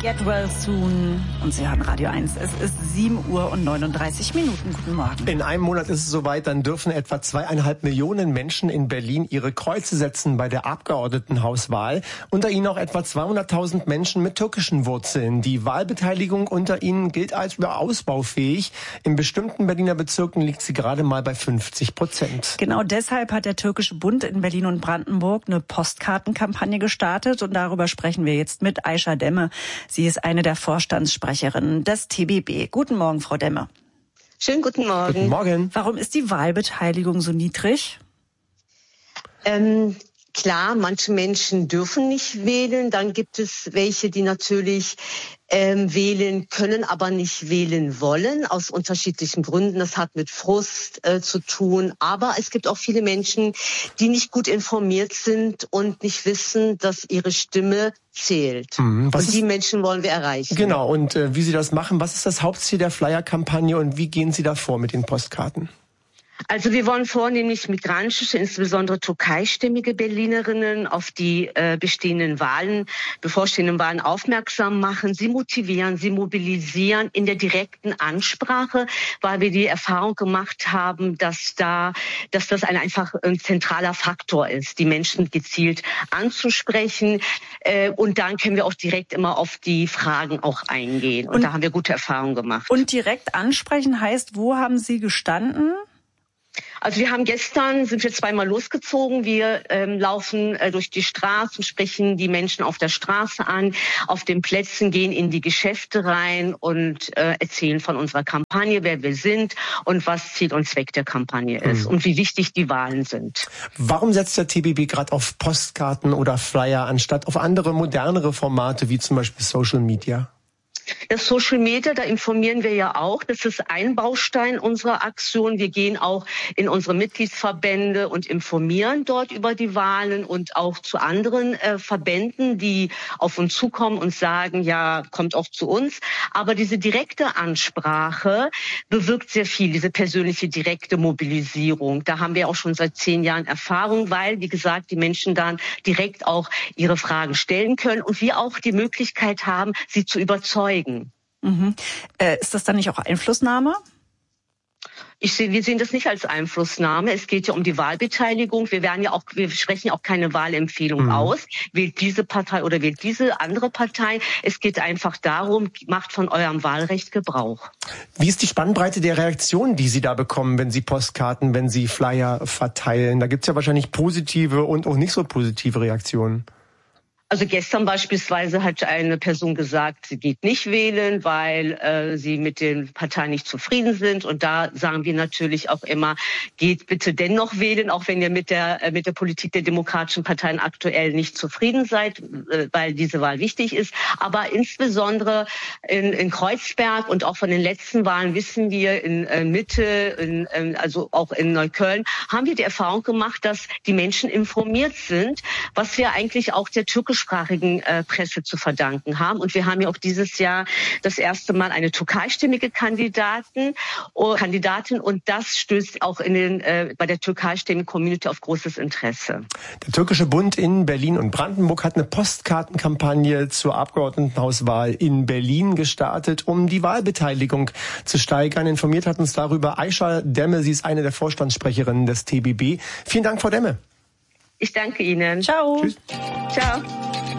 Get Well Soon. Und Sie hören Radio 1. Es ist 7:39 Uhr. Guten Morgen. In einem Monat ist es soweit, dann dürfen etwa 2,5 Millionen Menschen in Berlin ihre Kreuze setzen bei der Abgeordnetenhauswahl. Unter ihnen auch etwa 200.000 Menschen mit türkischen Wurzeln. Die Wahlbeteiligung unter ihnen gilt als ausbaufähig. In bestimmten Berliner Bezirken liegt sie gerade mal bei 50%. Genau deshalb hat der Türkische Bund in Berlin und Brandenburg eine Postkartenkampagne gestartet. Und darüber sprechen wir jetzt mit Aisha Demme. Sie ist eine der Vorstandssprecherinnen des TBB. Guten Morgen, Frau Demme. Schönen guten Morgen. Guten Morgen. Warum ist die Wahlbeteiligung so niedrig? Klar, manche Menschen dürfen nicht wählen. Dann gibt es welche, die natürlich wählen können, aber nicht wählen wollen, aus unterschiedlichen Gründen. Das hat mit Frust zu tun. Aber es gibt auch viele Menschen, die nicht gut informiert sind und nicht wissen, dass ihre Stimme zählt. Und die Menschen wollen wir erreichen. Genau, und wie Sie das machen, was ist das Hauptziel der Flyer-Kampagne und wie gehen Sie da vor mit den Postkarten? Also wir wollen vornehmlich migrantische, insbesondere türkeistämmige Berlinerinnen auf die bevorstehenden Wahlen aufmerksam machen, sie motivieren, sie mobilisieren in der direkten Ansprache, weil wir die Erfahrung gemacht haben, dass das einfach ein zentraler Faktor ist, die Menschen gezielt anzusprechen. Und dann können wir auch direkt immer auf die Fragen auch eingehen. Und da haben wir gute Erfahrungen gemacht. Und direkt ansprechen heißt, wo haben Sie gestanden? Also sind wir zweimal losgezogen. Wir laufen durch die Straßen, sprechen die Menschen auf der Straße an, auf den Plätzen, gehen in die Geschäfte rein und erzählen von unserer Kampagne, wer wir sind und was Ziel und Zweck der Kampagne ist und wie wichtig die Wahlen sind. Warum setzt der TBB gerade auf Postkarten oder Flyer anstatt auf andere, modernere Formate wie zum Beispiel Social Media? Das Social Media, da informieren wir ja auch. Das ist ein Baustein unserer Aktion. Wir gehen auch in unsere Mitgliedsverbände und informieren dort über die Wahlen und auch zu anderen Verbänden, die auf uns zukommen und sagen, ja, kommt auch zu uns. Aber diese direkte Ansprache bewirkt sehr viel, diese persönliche direkte Mobilisierung. Da haben wir auch schon seit 10 Jahren Erfahrung, weil, wie gesagt, die Menschen dann direkt auch ihre Fragen stellen können und wir auch die Möglichkeit haben, sie zu überzeugen. Ist das dann nicht auch Einflussnahme? Wir sehen das nicht als Einflussnahme. Es geht ja um die Wahlbeteiligung. Wir sprechen auch keine Wahlempfehlung aus. Wählt diese Partei oder wählt diese andere Partei. Es geht einfach darum, macht von eurem Wahlrecht Gebrauch. Wie ist die Spannbreite der Reaktionen, die Sie da bekommen, wenn Sie Postkarten, wenn Sie Flyer verteilen? Da gibt's ja wahrscheinlich positive und auch nicht so positive Reaktionen. Also gestern beispielsweise hat eine Person gesagt, sie geht nicht wählen, weil sie mit den Parteien nicht zufrieden sind. Und da sagen wir natürlich auch immer, geht bitte dennoch wählen, auch wenn ihr mit der Politik der demokratischen Parteien aktuell nicht zufrieden seid, weil diese Wahl wichtig ist. Aber insbesondere in Kreuzberg und auch von den letzten Wahlen wissen wir, in Mitte, also auch in Neukölln, haben wir die Erfahrung gemacht, dass die Menschen informiert sind, was wir eigentlich auch der türkischen Presse zu verdanken haben. Und wir haben ja auch dieses Jahr das erste Mal eine türkeistimmige Kandidatin und das stößt auch bei der türkeistimmigen Community auf großes Interesse. Der Türkische Bund in Berlin und Brandenburg hat eine Postkartenkampagne zur Abgeordnetenhauswahl in Berlin gestartet, um die Wahlbeteiligung zu steigern. Informiert hat uns darüber Aisha Demme. Sie ist eine der Vorstandssprecherinnen des TBB. Vielen Dank, Frau Demme. Ich danke Ihnen. Ciao. Tschüss. Ciao.